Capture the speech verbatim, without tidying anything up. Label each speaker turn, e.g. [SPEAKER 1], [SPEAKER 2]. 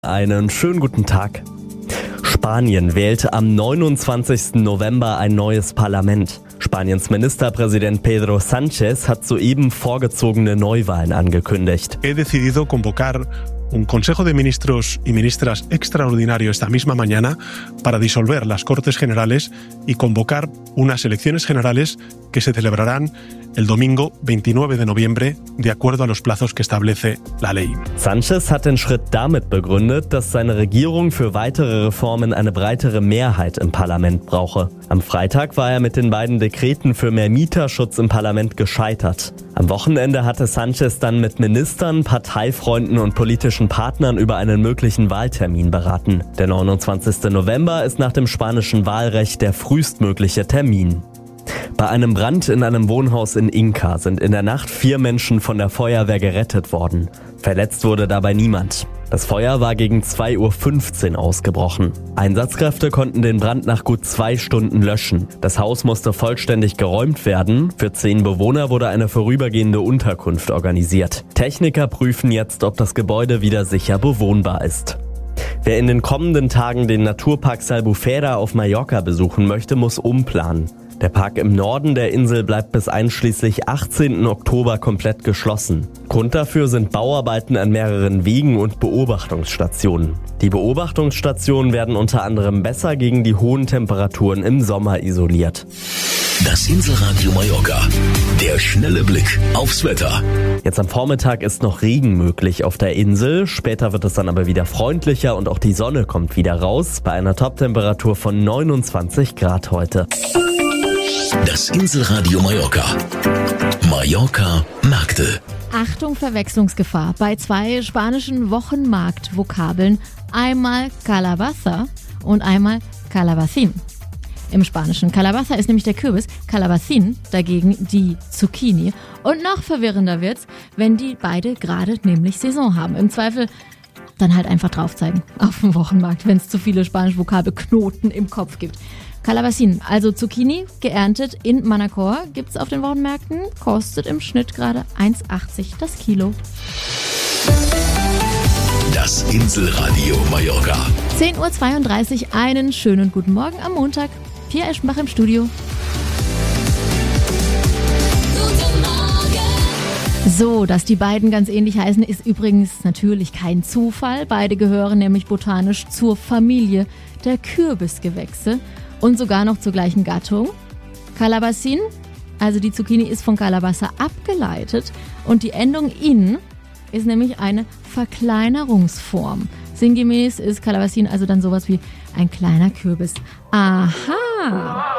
[SPEAKER 1] Einen schönen guten Tag. Spanien wählt am neunundzwanzigsten November ein neues Parlament. Spaniens Ministerpräsident Pedro Sánchez hat soeben vorgezogene Neuwahlen angekündigt.
[SPEAKER 2] He decidido convocar un Consejo de Ministros y Ministras extraordinario esta misma mañana para disolver las Cortes Generales y convocar unas elecciones generales que se celebrarán el domingo veintinueve de noviembre, de acuerdo a los plazos que establece la ley.
[SPEAKER 1] Sánchez hat den Schritt damit begründet, dass seine Regierung für weitere Reformen eine breitere Mehrheit im Parlament brauche. Am Freitag war er mit den beiden Dekreten für mehr Mieterschutz im Parlament gescheitert. Am Wochenende hatte Sánchez dann mit Ministern, Parteifreunden und politischen Partnern über einen möglichen Wahltermin beraten. Der neunundzwanzigste November ist nach dem spanischen Wahlrecht der frühestmögliche Termin. Bei einem Brand in einem Wohnhaus in Inca sind in der Nacht vier Menschen von der Feuerwehr gerettet worden. Verletzt wurde dabei niemand. Das Feuer war gegen zwei Uhr fünfzehn ausgebrochen. Einsatzkräfte konnten den Brand nach gut zwei Stunden löschen. Das Haus musste vollständig geräumt werden. Für zehn Bewohner wurde eine vorübergehende Unterkunft organisiert. Techniker prüfen jetzt, ob das Gebäude wieder sicher bewohnbar ist. Wer in den kommenden Tagen den Naturpark Albufera auf Mallorca besuchen möchte, muss umplanen. Der Park im Norden der Insel bleibt bis einschließlich achtzehnten Oktober komplett geschlossen. Grund dafür sind Bauarbeiten an mehreren Wegen und Beobachtungsstationen. Die Beobachtungsstationen werden unter anderem besser gegen die hohen Temperaturen im Sommer isoliert.
[SPEAKER 3] Das Inselradio Mallorca. Der schnelle Blick aufs Wetter.
[SPEAKER 1] Jetzt am Vormittag ist noch Regen möglich auf der Insel. Später wird es dann aber wieder freundlicher und auch die Sonne kommt wieder raus. Bei einer Toptemperatur von neunundzwanzig Grad heute.
[SPEAKER 3] Das Inselradio Mallorca. Mallorca Märkte.
[SPEAKER 4] Achtung, Verwechslungsgefahr bei zwei spanischen Wochenmarktvokabeln. Einmal Calabaza und einmal Calabacín. Im Spanischen Calabaza ist nämlich der Kürbis, Calabacín dagegen die Zucchini. Und noch verwirrender wird's, wenn die beide gerade nämlich Saison haben. Im Zweifel dann halt einfach drauf zeigen auf dem Wochenmarkt, wenn es zu viele spanische Vokabelknoten im Kopf gibt. Calabacín, also Zucchini, geerntet in Manacor, gibt's auf den Wochenmärkten, kostet im Schnitt gerade eins achtzig das Kilo.
[SPEAKER 3] Das Inselradio Mallorca.
[SPEAKER 4] zehn Uhr zweiunddreißig, einen schönen guten Morgen am Montag. Pia Eschenbach im Studio. So, dass die beiden ganz ähnlich heißen, ist übrigens natürlich kein Zufall. Beide gehören nämlich botanisch zur Familie der Kürbisgewächse und sogar noch zur gleichen Gattung. Calabacín, also die Zucchini, ist von Calabaza abgeleitet und die Endung in ist nämlich eine Verkleinerungsform. Sinngemäß ist Calabacín also dann sowas wie ein kleiner Kürbis. Aha!